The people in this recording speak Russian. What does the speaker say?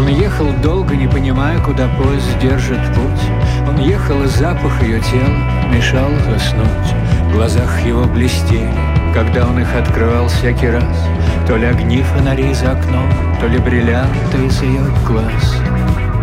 Он ехал долго, не понимая, куда поезд держит путь. Он ехал, и запах ее тела мешал заснуть. В глазах его блестели, когда он их открывал всякий раз, то ли огни фонарей за окном, то ли бриллианты из ее глаз.